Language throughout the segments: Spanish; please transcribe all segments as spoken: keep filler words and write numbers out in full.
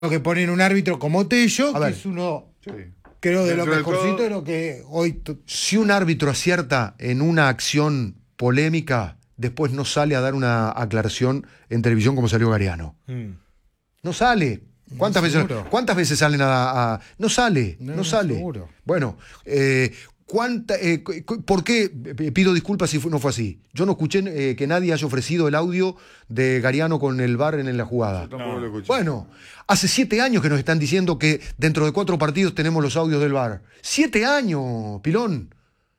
que ponen un árbitro como Tello, A que ver. es uno, Sí. creo, de lo Dentro de mejorcito todo- de lo que hoy... t- Si un árbitro acierta en una acción polémica, después no sale a dar una aclaración en televisión como salió Gariano. Mm. No sale. ¿Cuántas, No, veces, seguro. ¿Cuántas veces salen a, a- No sale, no, No, no, sale. seguro. Bueno, eh, ¿cuánta, eh, cu- cu- ¿por qué? Eh, Pido disculpas si fue- no fue así. Yo no escuché eh, que nadie haya ofrecido el audio de Gariano con el V A R en, en la jugada. Yo tampoco lo escuché. Bueno, hace siete años que nos están diciendo que dentro de cuatro partidos tenemos los audios del V A R. Siete años, Pilón.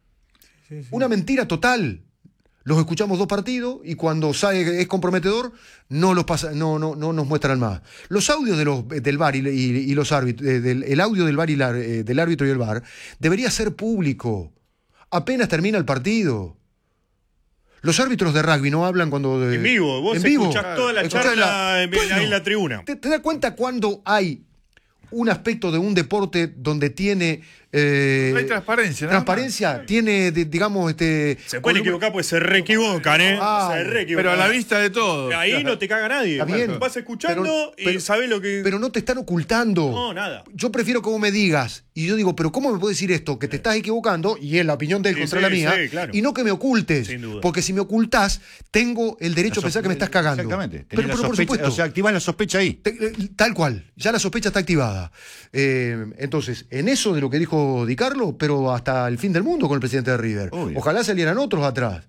Sí, sí. Una mentira total. Los escuchamos dos partidos y cuando sale, es comprometedor, no, los pasa, no, no, no nos muestran más. Los audios de los, del V A R y, y- y los árbitros, eh, del, el audio del V A R y la- eh, del árbitro y el V A R, debería ser público. Apenas termina el partido. Los árbitros de rugby no hablan cuando... de- En vivo, vos en vivo. escuchás toda la Escuchás charla la- en- Bueno, ahí en la tribuna. ¿Te, te das cuenta cuando hay un aspecto de un deporte donde tiene... eh, No hay transparencia, nada más. transparencia, tiene, de- digamos, este... Se pueden equivocar porque se re equivocan, ¿eh? Ah, se re Pero a la vista de todos. Ahí no te caga nadie. Está bien. Vas escuchando Pero- y pero- sabés lo que. Pero no te están ocultando. No, nada. Yo prefiero que vos me digas, y yo digo, pero ¿cómo me puedes decir esto? Que te estás equivocando, y es la opinión de él Sí, contra sí, la mía, sí, claro. y no que me ocultes. Sin duda. Porque si me ocultás, tengo el derecho a pensar que me estás cagando. Exactamente. Tenés Pero, la pero por sospecha, supuesto. o sea, activás la sospecha ahí. Te- eh, Tal cual, ya la sospecha está activada. Eh, entonces, en eso de lo que dijo Di Carlo, pero hasta el fin del mundo con el presidente de River. Obvio. Ojalá salieran otros atrás.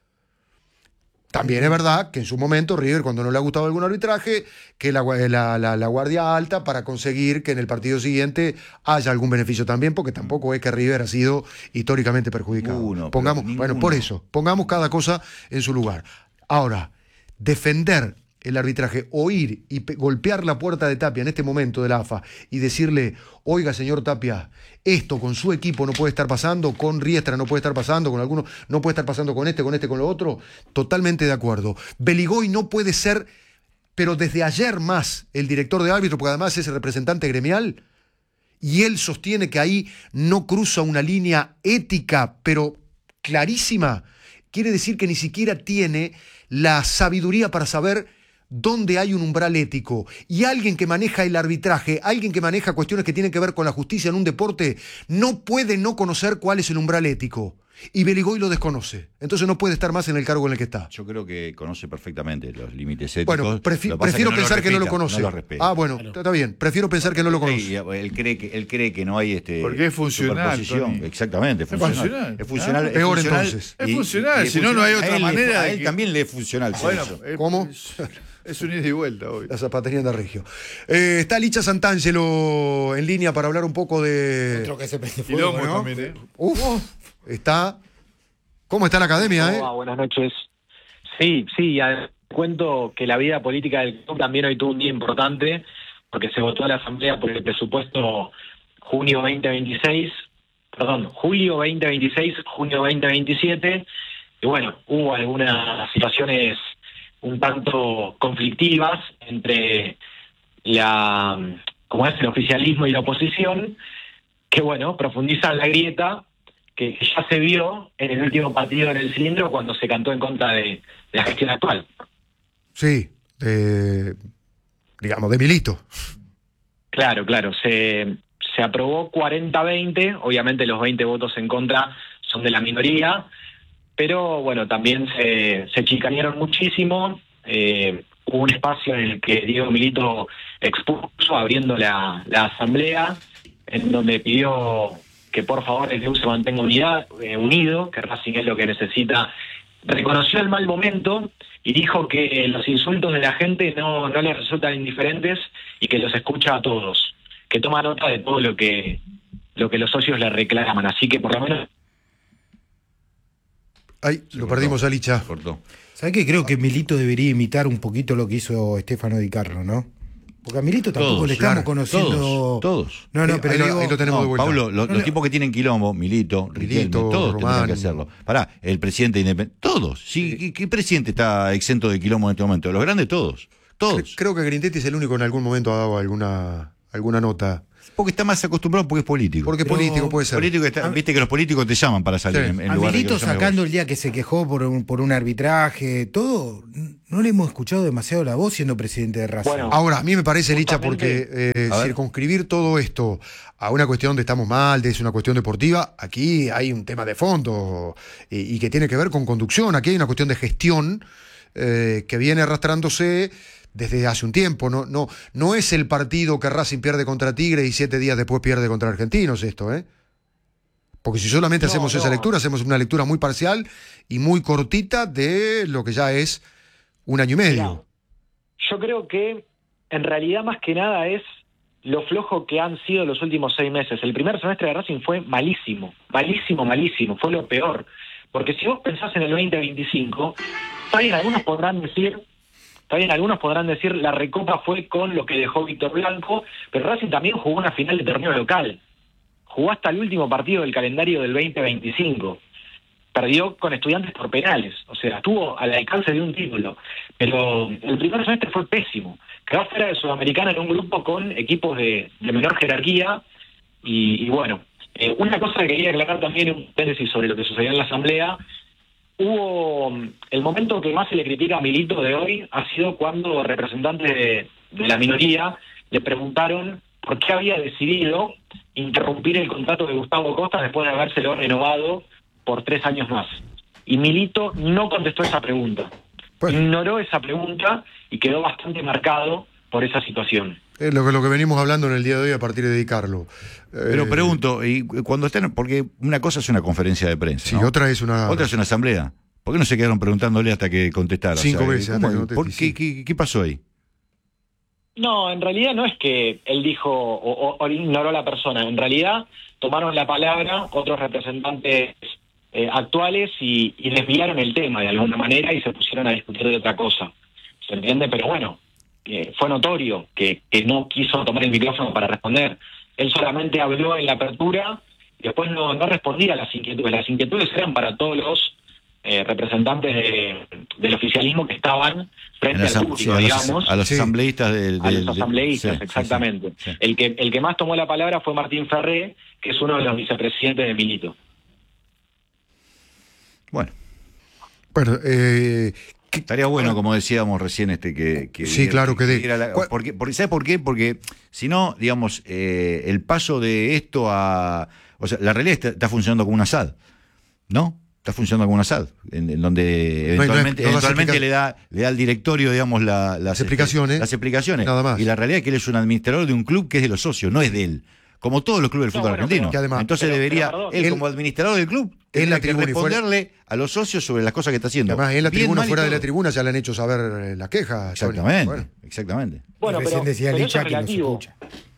También es verdad que en su momento River, cuando no le ha gustado algún arbitraje, que la, gua- la- la- la guardia alta para conseguir que en el partido siguiente haya algún beneficio también, porque tampoco es que River ha sido históricamente perjudicado. Ninguno, Pongamos, pero bueno, ninguno. por eso, pongamos cada cosa en su lugar. Ahora, defender el arbitraje o ir y pe- golpear la puerta de Tapia en este momento de la A F A y decirle, oiga señor Tapia, esto con su equipo no puede estar pasando, con Riestra no puede estar pasando, con algunos no puede estar pasando con este, con este, con lo otro, totalmente de acuerdo. Beligoy no puede ser, pero desde ayer más, el director de árbitro, porque además es el representante gremial, y él sostiene que ahí no cruza una línea ética, pero clarísima, quiere decir que ni siquiera tiene la sabiduría para saber dónde hay un umbral ético. Y alguien que maneja el arbitraje, alguien que maneja cuestiones que tienen que ver con la justicia en un deporte, no puede no conocer cuál es el umbral ético. Y Beligoy lo desconoce. Entonces no puede estar más en el cargo en el que está. Yo creo que conoce perfectamente los límites éticos. Bueno, prefi- Lo que pasa es prefiero no pensar que no lo respeta, conoce. No lo respeta. Ah, bueno, está bien. Prefiero pensar que no lo conoce. Sí, él cree que él cree que no hay este Porque es funcional, superposición. Tony. Exactamente, es Es funcional. funcional. Es funcional. Ah, es peor funcional entonces. Es funcional, le si no, no hay funciona- otra a él le- manera A de él que- también le es funcional. Bueno, eso. es- ¿Cómo? Es un ida y vuelta hoy. La zapatería de Regio. Eh, está Licha Santangelo en línea para hablar un poco de... Otro que se prende Quilombo fuego, ¿no? también, ¿eh? Uf, está... ¿Cómo está la academia, ¿Cómo eh? va? Buenas noches. Sí, sí, ya cuento que la vida política del club también hoy tuvo un día importante, porque se votó a la Asamblea por el presupuesto junio veinte veintiséis, perdón, julio veinte veintiséis, junio veinte veintisiete, y bueno, hubo algunas situaciones un tanto conflictivas entre la, como es el oficialismo y la oposición, que bueno, profundizan la grieta que ya se vio en el último partido en el cilindro cuando se cantó en contra de, de la gestión actual. Sí, de, digamos, de Milito. Claro, claro, se, se aprobó cuarenta a veinte, obviamente los veinte votos en contra son de la minoría, pero bueno, también se, se chicanearon muchísimo, eh, hubo un espacio en el que Diego Milito expuso abriendo la, la asamblea, en donde pidió que por favor el D U se mantenga unidad, eh, unido, que Racing es lo que necesita. Reconoció el mal momento y dijo que los insultos de la gente no, no les resultan indiferentes y que los escucha a todos, que toma nota de todo lo que lo que los socios le reclaman, así que por lo menos... Ay, Se lo cortó, perdimos a Licha. se cortó. ¿Sabés qué? Creo que Milito debería imitar un poquito lo que hizo Stefano Di Carlo, ¿no? Porque a Milito tampoco Todos, le estamos claro, conociendo... Todos, todos. No, no, Eh, pero ahí lo- digo... ahí lo tenemos de No, vuelta. Pablo, lo- No, los no. tipos que tienen quilombo, Milito, Riquelme, Milito, todos Román. tendrían que hacerlo. Pará, el presidente independiente, todos. Sí, ¿qué, qué presidente está exento de quilombo en este momento? Los grandes, todos. Todos. Cre- Creo que Grindetti es el único que en algún momento ha dado alguna, alguna nota. Porque está más acostumbrado porque es político. Porque Pero- político puede ser. Político está- viste que los políticos te llaman para salir Sí. en, en A lugar de que Milito lo llame sacando vos. el día que se quejó por un, por un arbitraje, todo, no le hemos escuchado demasiado la voz siendo presidente de Racing. Bueno, Ahora, a mí me parece, Licha, Justamente- porque eh, A ver. circunscribir todo esto a una cuestión de estamos mal, de es una cuestión deportiva, aquí hay un tema de fondo y, y que tiene que ver con conducción, aquí hay una cuestión de gestión eh, que viene arrastrándose desde hace un tiempo. No, no, no es el partido que Racing pierde contra Tigre y siete días después pierde contra Argentinos esto, ¿eh? Porque si solamente No, hacemos esa no. lectura, hacemos una lectura muy parcial y muy cortita de lo que ya es un año y medio. Mirá, yo creo que en realidad más que nada es lo flojo que han sido los últimos seis meses. El primer semestre de Racing fue malísimo, malísimo, malísimo, fue lo peor. Porque si vos pensás en el veinte veinticinco, está bien, algunos podrán decir, está bien, algunos podrán decir la recopa fue con lo que dejó Víctor Blanco, pero Racing también jugó una final de torneo local. Jugó hasta el último partido del calendario del veinte veinticinco. Perdió con Estudiantes por penales, o sea, estuvo al alcance de un título. Pero el primer semestre fue pésimo. Quedó fuera de Sudamericana en un grupo con equipos de, de menor jerarquía. Y, y bueno, eh, una cosa que quería aclarar también, un paréntesis sobre lo que sucedió en la asamblea. Hubo el momento que más se le critica a Milito de hoy ha sido cuando representantes de, de la minoría le preguntaron por qué había decidido interrumpir el contrato de Gustavo Costa después de habérselo renovado por tres años más. Y Milito no contestó esa pregunta. Bueno. Ignoró esa pregunta y quedó bastante marcado por esa situación. Es lo que, lo que venimos hablando en el día de hoy a partir de dedicarlo. Pero Eh, pregunto, y cuando están, porque una cosa es una conferencia de prensa, Sí, ¿no? otra es una. Otra es una asamblea. ¿Por qué no se quedaron preguntándole hasta que contestara? Cinco veces hasta ¿cómo- que conteste, por sí. qué, qué, qué pasó ahí? No, en realidad no es que él dijo o, o- o ignoró a la persona. En realidad tomaron la palabra otros representantes eh, actuales y, y desviaron el tema de alguna manera y se pusieron a discutir de otra cosa. ¿Se entiende? Pero bueno, eh, fue notorio que, que no quiso tomar el micrófono para responder. Él solamente habló en la apertura y después no, no respondía a las inquietudes. Las inquietudes eran para todos los eh, representantes de- del oficialismo que estaban En frente las- al sí, público, a los, digamos. a los Sí. asambleístas del... A del- los del- asambleístas, sí, sí, exactamente. sí, sí. El que el que más tomó la palabra fue Martín Ferré, que es uno de los vicepresidentes de Milito. Bueno, Bueno, eh, ¿qué- estaría bueno, como decíamos recién, este que... que Sí, claro, que de- diera la- ¿cuál- porque, porque, ¿sabe por qué? Porque si no, digamos, eh, el paso de esto a... O sea, la realidad está, está funcionando como un asad, ¿no? Está funcionando como un asad, en, en donde No hay- no hay- eventualmente, no das eventualmente explica- le da le da al directorio, digamos, la- las, Las explicaciones, las explicaciones. nada más. Y la realidad es que él es un administrador de un club que es de los socios, no es de él. Como todos los clubes del No, fútbol bueno, argentino. pero- que además- Entonces pero- debería, pero, perdón, él, él- como administrador del club, en la tendría que tribuna y fuera- responderle a los socios sobre las cosas que está haciendo. además en la Bien, tribuna, mal y fuera de la todo. tribuna, ya le han hecho saber eh, la queja. Tony. Exactamente, Bueno. exactamente. Bueno, Recién pero, decía pero eso Licha es que no se relativo. escucha.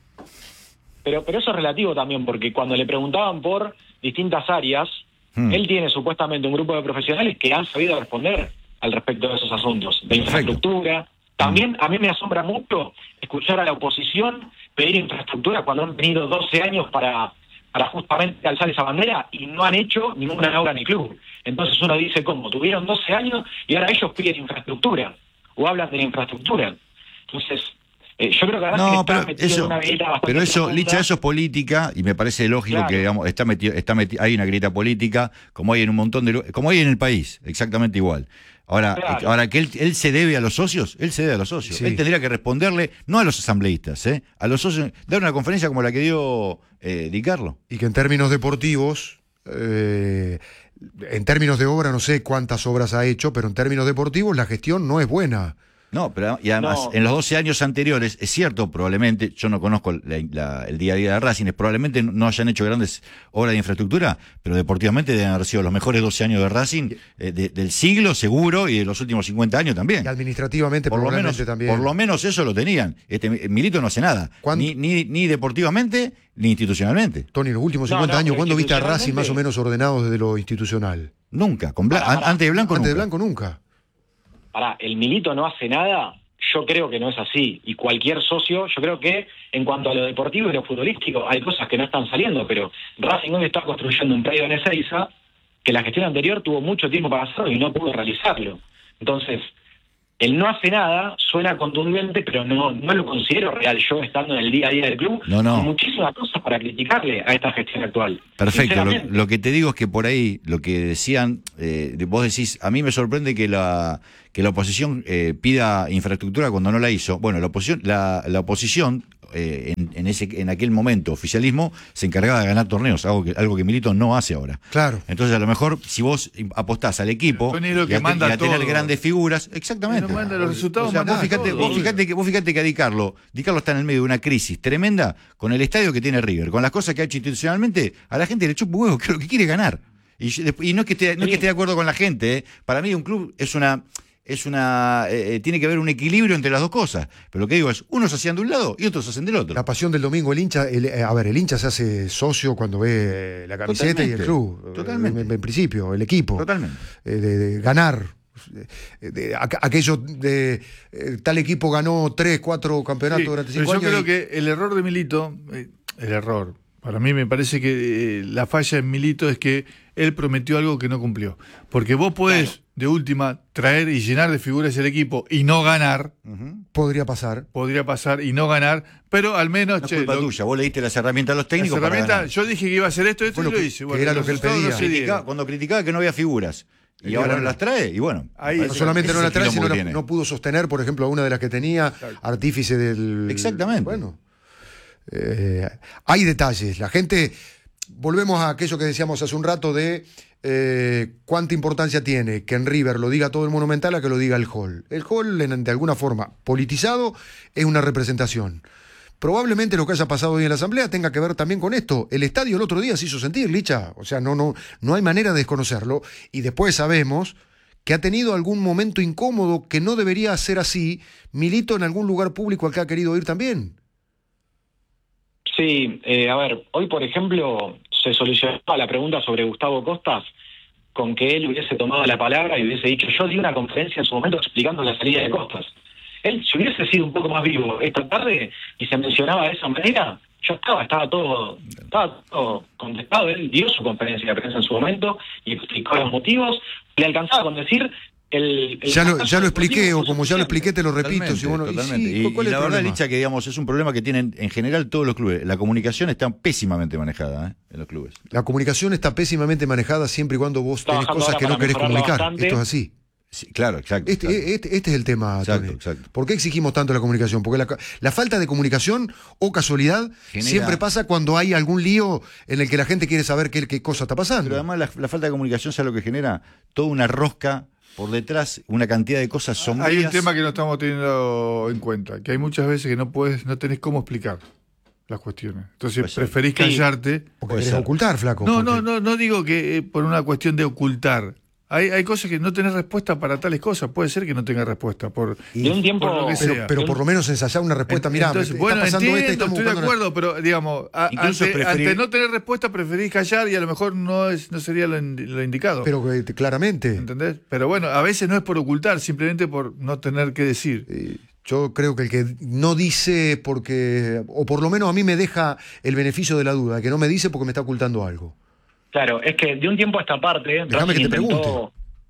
Pero, pero eso es relativo también, porque cuando le preguntaban por distintas áreas, Hmm. él tiene supuestamente un grupo de profesionales que han sabido responder al respecto de esos asuntos, de infraestructura. También a mí me asombra mucho escuchar a la oposición pedir infraestructura cuando han tenido doce años para, para justamente alzar esa bandera y no han hecho ninguna obra en el club. Entonces uno dice, ¿cómo? Tuvieron doce años y ahora ellos piden infraestructura o hablan de la infraestructura. Entonces, eh, yo creo que ahora No, está pero metido en eso, una grieta bastante pero eso, profunda. Licha, eso es política y me parece lógico Claro. que digamos, está metido, está metido, hay una grieta política, como hay en un montón de lu- como hay en el país, exactamente igual. Ahora, Claro. ahora que él, él se debe a los socios, él se debe a los socios. Sí. Él tendría que responderle, no a los asambleístas, ¿eh? a los socios, dar una conferencia como la que dio eh, Di Carlo. Y que en términos deportivos, eh, en términos de obra, no sé cuántas obras ha hecho, pero en términos deportivos la gestión no es buena. No, pero y además, No. en los doce años anteriores, es cierto, probablemente, yo no conozco la- la- el día a día de Racing, probablemente no hayan hecho grandes obras de infraestructura, pero deportivamente deben haber sido los mejores doce años de Racing, eh, de- del siglo seguro y de los últimos cincuenta años también. Y administrativamente Por lo, menos, probablemente también. por lo menos eso lo tenían. Este Milito no hace nada, ¿Cuándo? ni, ni, ni deportivamente ni institucionalmente. Tony, los últimos No, cincuenta no, años, pero ¿cuándo viste a institucionalmente- Racing más o menos ordenado desde lo institucional? Nunca. Con Bla- Pará, pará. an- antes de Blanco Antes de nunca. Blanco nunca. Pará, el Milito no hace nada, yo creo que no es así. Y cualquier socio, yo creo que en cuanto a lo deportivo y lo futbolístico, hay cosas que no están saliendo, pero Racing hoy está construyendo un predio en Ezeiza que la gestión anterior tuvo mucho tiempo para hacerlo y no pudo realizarlo. Entonces, el no hace nada suena contundente, pero no, no lo considero real yo estando en el día a día del club. No, no. Hay muchísimas cosas para criticarle a esta gestión actual. Perfecto, lo, Sinceramente. lo que te digo es que por ahí, lo que decían, eh, vos decís, a mí me sorprende que la que la oposición eh, pida infraestructura cuando no la hizo. Bueno, la oposición, la, la oposición eh, en, en ese en aquel momento, oficialismo, se encargaba de ganar torneos, algo que, algo que Milito no hace ahora. Claro. Entonces, a lo mejor, si vos apostás al equipo Tony es lo y que a, te- manda y a tener todo. grandes figuras, exactamente. No manda los resultados, O sea, manda vos fíjate, todo. vos fíjate que vos fíjate que a Di Carlo, Di Carlo está en el medio de una crisis tremenda con el estadio que tiene River, con las cosas que ha hecho institucionalmente, a la gente le chupa un huevo, que lo que quiere es ganar. Y, yo- y no es que esté, no es que esté de acuerdo con la gente, ¿eh? Para mí un club es una es una eh, eh, tiene que haber un equilibrio entre las dos cosas. Pero lo que digo es, unos hacían de un lado y otros hacen del otro. La pasión del domingo, el hincha, el, eh, a ver, el hincha se hace socio cuando ve eh, la camiseta y el Totalmente, club. totalmente. En, en principio, el equipo. Totalmente. Eh, de, de ganar. Eh, de- aqu- aquello de eh, tal equipo ganó tres, cuatro campeonatos Sí, durante pero cinco yo años. creo y- que el error de Milito, eh, el error, para mí me parece que eh, la falla en Milito es que él prometió algo que no cumplió. Porque vos podés, de última, traer y llenar de figuras el equipo y no ganar, podría pasar. podría pasar y no ganar, pero al menos, No es che, culpa lo- tuya, vos le diste las herramientas a los las técnicos para herramientas, ganar. yo dije que iba a hacer esto, esto Bueno, y lo que- hice. que era lo los que él resultados pedía. no se dieron. Critica- cuando criticaba que no había figuras. Y, Y ahora ahora no las trae, y bueno. Ahí- parece No que solamente ese no la es el trae, quilombo sino que no, tiene. no pudo sostener, por ejemplo, a una de las que tenía, artífice del. Exactamente. Bueno. Eh, hay detalles. La gente. Volvemos a aquello que decíamos hace un rato de eh, cuánta importancia tiene que en River lo diga todo el Monumental a que lo diga el Hall. El Hall, en- de alguna forma, politizado, es una representación. Probablemente lo que haya pasado hoy en la Asamblea tenga que ver también con esto. El estadio el otro día se hizo sentir, Licha. O sea, no, no, no hay manera de desconocerlo. Y después sabemos que ha tenido algún momento incómodo que no debería ser así. Milito en algún lugar público al que ha querido ir también. Sí, eh, a ver, hoy por ejemplo se solucionaba la pregunta sobre Gustavo Costas con que él hubiese tomado la palabra y hubiese dicho, yo di una conferencia en su momento explicando la salida de Costas. Él, si hubiese sido un poco más vivo esta tarde y se mencionaba de esa manera, yo estaba, estaba todo, estaba todo contestado. Él dio su conferencia de prensa en su momento y explicó los motivos. Le alcanzaba con decir el... el Ya lo, ya lo deportivo expliqué, o fue como ya lo suficiente. expliqué, te lo repito. Totalmente, Si vos no- y totalmente. sí, Y, ¿cuál y es la el verdad, problema? Licha, que digamos, es un problema que tienen en general todos los clubes. La comunicación está pésimamente manejada, ¿eh? En los clubes. La comunicación está pésimamente manejada siempre y cuando vos tenés Trabajando cosas ahora que no para querés mejorarla comunicar. bastante. Esto es así. Sí, claro, exacto. Este, exacto. este, este es el tema, Exacto, Tony. exacto. ¿Por qué exigimos tanto la comunicación? Porque la, la falta de comunicación o casualidad Genera- siempre pasa cuando hay algún lío en el que la gente quiere saber qué, qué cosa está pasando. Pero además la, la falta de comunicación, ¿sabe lo que genera? Toda una rosca por detrás, una cantidad de cosas sombrías. Hay un tema que no estamos teniendo en cuenta, que hay muchas veces que no puedes, no tenés cómo explicar las cuestiones. Entonces Puede ser. preferís Sí. callarte. Porque puede querés ser. ocultar, flaco. No, porque- no, no, no digo que eh, por una cuestión de ocultar. Hay, hay cosas que no tenés respuesta para tales cosas. Puede ser que no tenga respuesta por, De un tiempo... por lo que Pero, sea. pero por lo menos ensayar una respuesta. Mirá, Entonces, está bueno, pasando entiendo, esto y estamos estoy de buscando una- acuerdo, pero digamos, a- Incluso ante, preferir- ante no tener respuesta preferís callar y a lo mejor no es no sería lo, in- lo indicado. Pero eh, claramente. ¿Entendés? Pero bueno, a veces no es por ocultar, simplemente por no tener que decir. Eh, Yo creo que el que no dice porque, o por lo menos a mí me deja el beneficio de la duda, el que no me dice porque me está ocultando algo. Claro, es que de un tiempo a esta parte... Déjame que Racing te intentó- pregunte.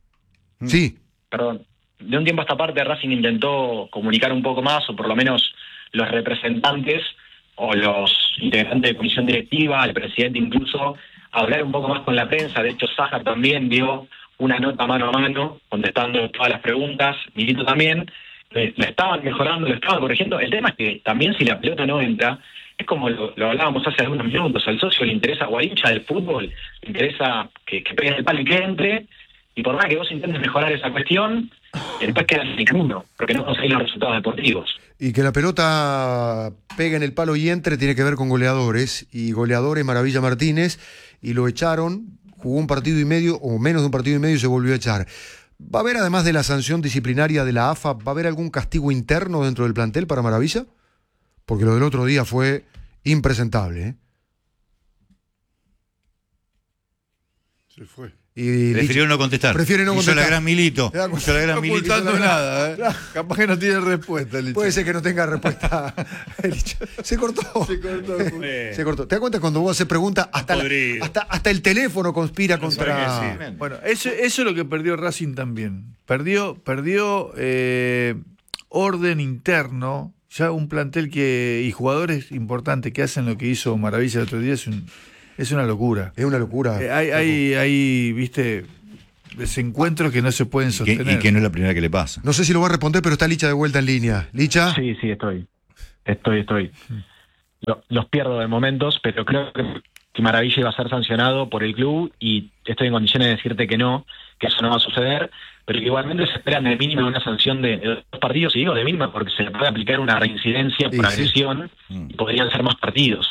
Mm. Sí, Perdón. De un tiempo a esta parte Racing intentó comunicar un poco más, o por lo menos los representantes o los integrantes de comisión directiva, el presidente incluso, hablar un poco más con la prensa. De hecho, Sájar también dio una nota mano a mano contestando todas las preguntas, Milito también. Eh, Lo estaban mejorando, lo estaban corrigiendo. El tema es que también si la pelota no entra, es como lo, lo hablábamos hace algunos minutos, al socio le interesa Guarincha del fútbol, le interesa que, que pegue el palo y que entre, y por más que vos intentes mejorar esa cuestión, después quedas en el camino, porque no conseguís los resultados deportivos. y que la pelota pegue en el palo y entre tiene que ver con goleadores, y goleadores Maravilla Martínez, y lo echaron, jugó un partido y medio, o menos de un partido y medio, y se volvió a echar. ¿Va a haber, además de la sanción disciplinaria de la A F A, va a haber algún castigo interno dentro del plantel para Maravilla? Porque lo del otro día fue impresentable, ¿eh? Se fue. Y Prefirió no contestar. Prefiere no Hizo contestar. la gran Milito. ¿Te das cuenta? Hizo la gran No Milito. ocultando nada, ¿eh? Capaz que no tiene respuesta. el Puede Licha. ser que no tenga respuesta. el Licha. Se cortó. Se cortó. Eh, Se cortó. ¿Te das cuenta cuando vos haces preguntas? Hasta, la- Podrido. hasta, hasta el teléfono conspira No contra. sabe qué Bueno, eso, eso es lo que perdió Racing también. Perdió, perdió eh, orden interno. Ya un plantel que y jugadores importantes que hacen lo que hizo Maravilla el otro día es, un, es una locura. Es una locura. Eh, hay, hay, hay, viste, desencuentros que no se pueden Y que, sostener. y que no es la primera que le pasa. No sé si lo va a responder, pero está Licha de vuelta en línea. Licha. Sí, sí, estoy. Estoy, estoy. Lo- los pierdo de momentos, pero creo que, que Maravilla iba a ser sancionado por el club y estoy en condiciones de decirte que no, que eso no va a suceder, pero que igualmente se espera de mínima una sanción de, de dos partidos, y digo de mínima porque se le puede aplicar una reincidencia por Sí, sí. agresión Mm. y podrían ser más partidos.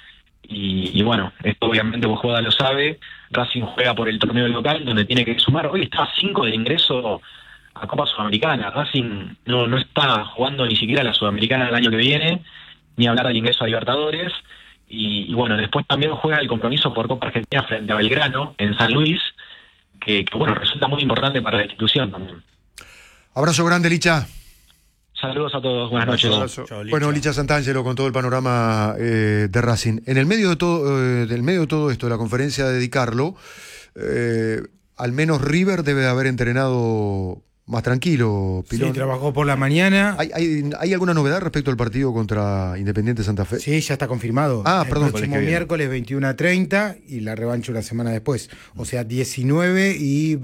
Y, y bueno, esto obviamente Bojoda lo sabe. Racing juega por el torneo local donde tiene que sumar. Hoy está a cinco de ingreso a Copa Sudamericana. Racing no, no está jugando ni siquiera la Sudamericana el año que viene, ni hablar del ingreso a Libertadores. Y, y bueno, después también juega el compromiso por Copa Argentina frente a Belgrano en San Luis, que, que bueno, resulta muy importante para la institución también. Abrazo grande, Licha. Saludos a todos, buenas noches. Abrazo. chao, Licha. Bueno, Licha Santangelo con todo el panorama eh, de Racing. En el medio de todo, eh, del medio de todo esto, de la conferencia de Di Carlo, eh, al menos River debe de haber entrenado más tranquilo, Sí, Pilón. trabajó por la mañana. ¿Hay, hay, hay alguna novedad respecto al partido contra Independiente Santa Fe? Sí, ya está confirmado. Ah, el perdón. próximo Miércoles que viene. miércoles veintiuno a treinta y la revancha una semana después. O sea, diecinueve y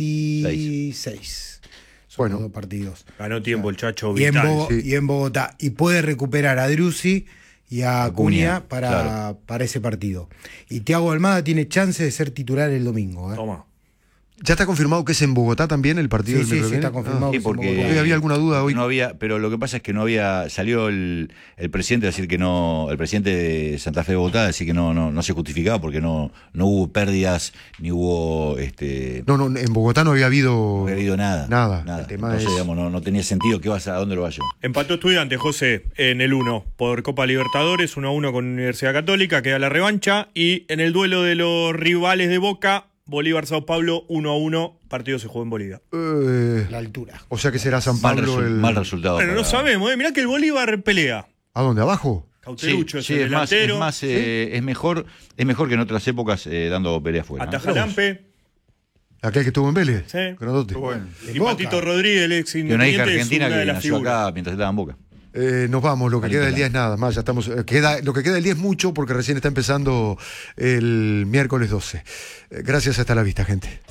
veintiséis. Son Bueno. los dos partidos. Ganó tiempo el Chacho Y en, Vital. Bo- sí. y en Bogotá. Y puede recuperar a Drusi y a Acuña, Acuña para, claro. para ese partido. Y Thiago Almada tiene chance de ser titular el domingo. ¿eh? Toma. ¿Ya está confirmado que es en Bogotá también el partido Sí, del sí, miércoles sí, que está viene? confirmado. Sí, que es en porque Bogotá. Hoy había alguna duda hoy. No había, pero lo que pasa es que no había, salió el, el presidente a decir que no, el presidente de Santa Fe de Bogotá a decir que no, no, no se justificaba porque no, no hubo pérdidas, ni hubo este No, no, en Bogotá no había habido, no había habido nada. nada. El tema Entonces, es- digamos, no, no tenía sentido que vas a, a dónde lo vaya. Empató Estudiantes, José, en el uno por Copa Libertadores, uno a uno con Universidad Católica, queda la revancha. Y en el duelo de los rivales de Boca, Bolívar-Sao Paulo, uno a uno, partido se jugó en Bolivia. Eh, La altura. o sea que será San Mal, Pablo resu- el... mal resultado. Bueno, no para- sabemos, ¿eh? Mirá que el Bolívar pelea. ¿A dónde? ¿Abajo? Sí, Cauterucho es sí, el es más, delantero. es más, eh, es mejor, es mejor que en otras épocas eh, dando pelea afuera. ¿no? Atajalampe. Aquel que estuvo en Vélez. Sí. Grandote. Bueno. Y Patito Rodríguez, el ex Que una hija Independiente, es argentina una que de las nació figuras. acá mientras estaba en Boca. Eh, nos vamos, lo que Marito queda del día Lana. es nada más, ya estamos, eh, queda, lo que queda del día es mucho porque recién está empezando el miércoles doce. Eh, gracias, hasta la vista, gente.